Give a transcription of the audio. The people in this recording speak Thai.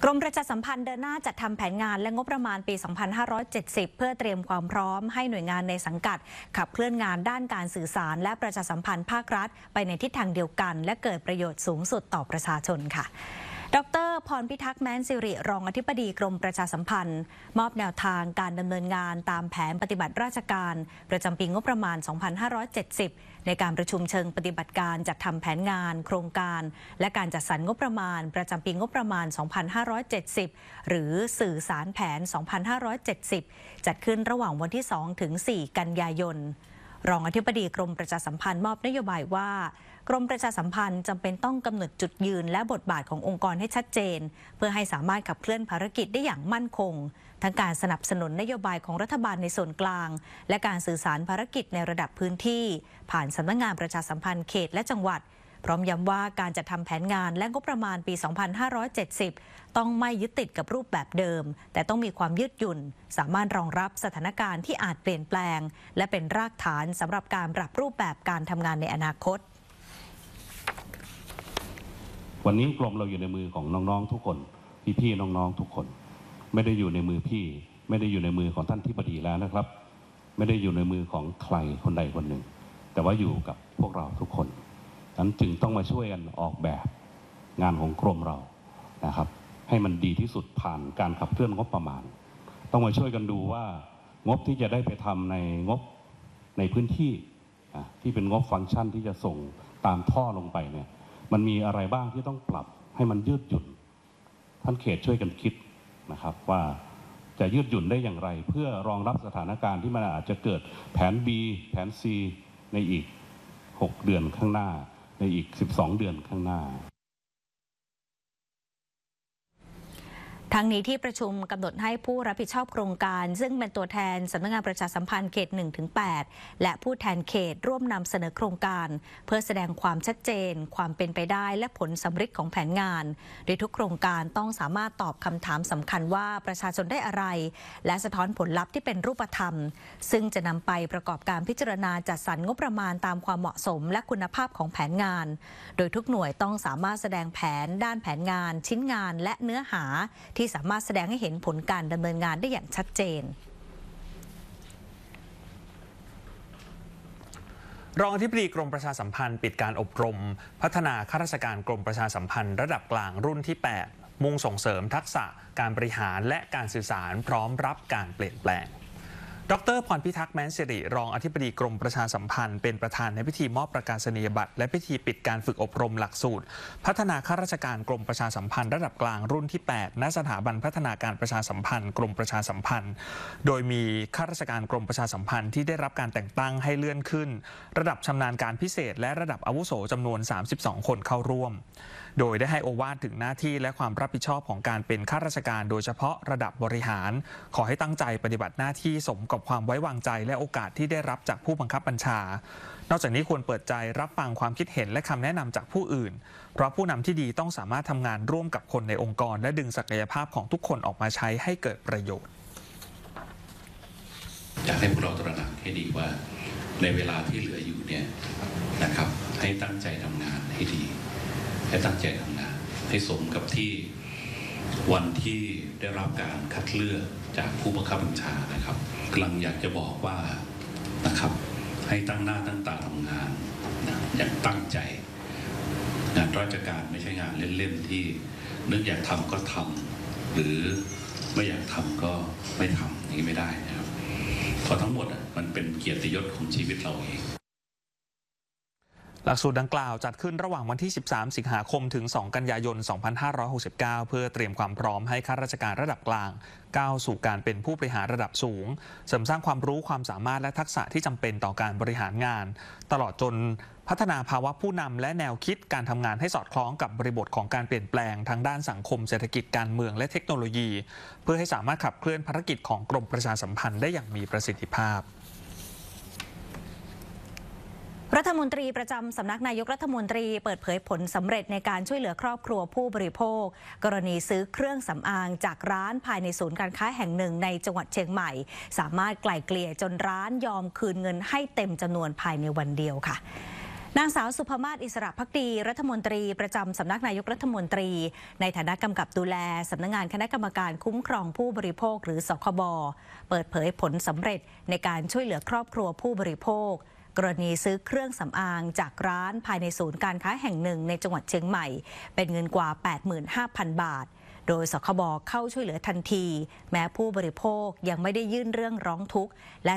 กรมประชาสัมพันธ์เดินหน้าจัดทำแผนงานและงบประมาณปี 2570 เพื่อเตรียมความพร้อมให้หน่วยงานในสังกัดขับเคลื่อนงานด้านการสื่อสารและประชาสัมพันธ์ภาครัฐไปในทิศทางเดียวกันและเกิดประโยชน์สูงสุดต่อประชาชนค่ะดร.พรพิทักษ์แม้นสิริรองอธิบดีกรมประชาสัมพันธ์มอบแนวทางการดำเนินงานตามแผนปฏิบัติราชการประจำปีงบประมาณ 2570 ในการประชุมเชิงปฏิบัติการจัดทำแผนงานโครงการและการจัดสรรงบประมาณประจำปีงบประมาณ 2570 หรือสื่อสารแผน 2570 จัดขึ้นระหว่างวันที่ 2 ถึง 4 กันยายนรองอธิบดีกรมประชาสัมพันธ์มอบนโยบายว่ากรมประชาสัมพันธ์จำเป็นต้องกำหนดจุดยืนและบทบาทขององค์กรให้ชัดเจนเพื่อให้สามารถขับเคลื่อนภารกิจได้อย่างมั่นคงทั้งการสนับสนุนนโยบายของรัฐบาลในส่วนกลางและการสื่อสารภารกิจในระดับพื้นที่ผ่านสำนักงานประชาสัมพันธ์เขตและจังหวัดพร้อมย้ำว่าการจัดทำแผนงานและงบประมาณปี 2570 ต้องไม่ยึดติดกับรูปแบบเดิมแต่ต้องมีความยืดหยุ่นสามารถรองรับสถานการณ์ที่อาจเปลี่ยนแปลงและเป็นรากฐานสำหรับการปรับรูปแบบการทำงานในอนาคตวันนี้กรมเราอยู่ในมือของน้องๆทุกคนพี่ๆน้องๆทุกคนไม่ได้อยู่ในมือพี่ไม่ได้อยู่ในมือของท่านอธิบดีแล้วนะครับไม่ได้อยู่ในมือของใครคนใดคนหนึ่งแต่ว่าอยู่กับพวกเราทุกคนนั้นจึงต้องมาช่วยกันออกแบบงานของกรมเรานะครับให้มันดีที่สุดผ่านการขับเคลื่อนงบประมาณต้องมาช่วยกันดูว่างบที่จะได้ไปทำในงบในพื้นที่ที่เป็นงบฟังก์ชันที่จะส่งตามท่อลงไปเนี่ยมันมีอะไรบ้างที่ต้องปรับให้มันยืดหยุ่นท่านเขตช่วยกันคิดนะครับว่าจะยืดหยุ่นได้อย่างไรเพื่อรองรับสถานการณ์ที่มันอาจจะเกิดแผน B แผน C ในอีก6 เดือนข้างหน้าในอีก12 เดือนข้างหน้าทั้งนี้ที่ประชุมกำหนดให้ผู้รับผิดชอบโครงการซึ่งเป็นตัวแทนสำนักงานประชาสัมพันธ์เขต 1-8 และผู้แทนเขตร่วมนำเสนอโครงการเพื่อแสดงความชัดเจนความเป็นไปได้และผลสำฤทธิ์ของแผนงานโดยทุกโครงการต้องสามารถตอบคำถามสำคัญว่าประชาชนได้อะไรและสะท้อนผลลัพธ์ที่เป็นรูปธรรมซึ่งจะนำไปประกอบการพิจารณาจัดสรรงบประมาณตามความเหมาะสมและคุณภาพของแผนงานโดยทุกหน่วยต้องสามารถแสดงแผนด้านแผนงานชิ้นงานและเนื้อหาที่สามารถแสดงให้เห็นผลการดำเนินงานได้อย่างชัดเจนรองอธิบดีกรมประชาสัมพันธ์ปิดการอบรมพัฒนาข้าราชการกรมประชาสัมพันธ์ระดับกลางรุ่นที่ 8 มุ่งส่งเสริมทักษะการบริหารและการสื่อสารพร้อมรับการเปลี่ยนแปลงดร.พรพิทักษ์แม้นสิริรองอธิบดีกรมประชาสัมพันธ์เป็นประธานในพิธีมอบประกาศนียบัตรและพิธีปิดการฝึกอบรมหลักสูตรพัฒนาข้าราชการกรมประชาสัมพันธ์ระดับกลางรุ่นที่ 8 ณ สถาบันพัฒนาการประชาสัมพันธ์กรมประชาสัมพันธ์โดยมีข้าราชการกรมประชาสัมพันธ์ที่ได้รับการแต่งตั้งให้เลื่อนขึ้นระดับชำนาญการพิเศษและระดับอาวุโสจำนวน32 คนเข้าร่วมโดยได้ให้โอวาทถึงหน้าที่และความรับผิดชอบของการเป็นข้าราชการโดยเฉพาะระดับบริหารขอให้ตั้งใจปฏิบัติหน้าที่สมกับความไว้วางใจและโอกาสที่ได้รับจากผู้บังคับบัญชานอกจากนี้ควรเปิดใจรับฟังความคิดเห็นและคำแนะนำจากผู้อื่นเพราะผู้นำที่ดีต้องสามารถทำงานร่วมกับคนในองค์กรและดึงศักยภาพของทุกคนออกมาใช้ให้เกิดประโยชน์อยากให้พวกเราตระหนักให้ดีว่าในเวลาที่เหลืออยู่เนี่ยนะครับให้ตั้งใจทำงานให้ดีให้ตั้งใจทำงานให้สมกับที่วันที่ได้รับการคัดเลือกจากผู้บังคับบัญชานะครับกำลังอยากจะบอกว่านะครับให้ตั้งหน้าตั้งตาทำงานอย่างตั้งใจงานราชการไม่ใช่งานเล่นๆที่นึกอยากทำก็ทำหรือไม่อยากทำก็ไม่ทำอย่างนี้ไม่ได้นะครับเพราะทั้งหมดมันเป็นเกียรติยศของชีวิตเราเองหลักสูตรดังกล่าวจัดขึ้นระหว่างวันที่ 13 สิงหาคมถึง 2 กันยายน 2569 เพื่อเตรียมความพร้อมให้ข้าราชการระดับกลางก้าวสู่การเป็นผู้บริหารระดับสูงเสริมสร้างความรู้ความสามารถและทักษะที่จำเป็นต่อการบริหารงานตลอดจนพัฒนาภาวะผู้นำและแนวคิดการทำงานให้สอดคล้องกับบริบทของการเปลี่ยนแปลงทางด้านสังคมเศรษฐกิจการเมืองและเทคโนโลยีเพื่อให้สามารถขับเคลื่อนภารกิจของกรมประชาสัมพันธ์ได้อย่างมีประสิทธิภาพรัฐมนตรีประจำสำนักนายกรัฐมนตรีเปิดเผยผลสำเร็จในการช่วยเหลือครอบครัวผู้บริโภคกรณีซื้อเครื่องสำอางจากร้านภายในศูนย์การค้าแห่งหนึ่งในจังหวัดเชียงใหม่สามารถไกล่เกลี่ยจนร้านยอมคืนเงินให้เต็มจำนวนภายในวันเดียวค่ะนางสาวสุภมาศ อิสระภักดีรัฐมนตรีประจำสำนักนายกรัฐมนตรีในฐานะกำกับดูแลสำนักงานคณะกรรมการคุ้มครองผู้บริโภคหรือสคบเปิดเผยผลสำเร็จในการช่วยเหลือครอบครัวผู้บริโภคกรณีซื้อเครื่องสำอางจากร้านภายในศูนย์การค้าแห่งหนึ่งในจังหวัดเชียงใหม่เป็นเงินกว่า 85,000 บาทโดยสคบเข้าช่วยเหลือทันทีแม้ผู้บริโภคยังไม่ได้ยื่นเรื่องร้องทุกข์และ